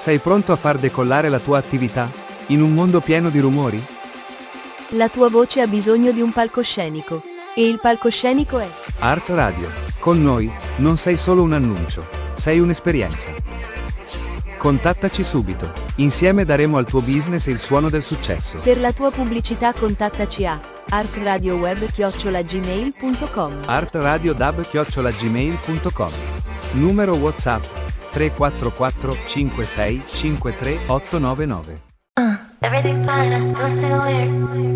Sei pronto a far decollare la tua attività? In un mondo pieno di rumori? La tua voce ha bisogno di un palcoscenico. E il palcoscenico è Art Radio. Con noi, non sei solo un annuncio, sei un'esperienza. Contattaci subito. Insieme daremo al tuo business il suono del successo. Per la tua pubblicità contattaci a artradioweb@gmail.com. artradiodab@gmail.com. Numero WhatsApp 344 56 53 899. Everything fine, I still feel weird.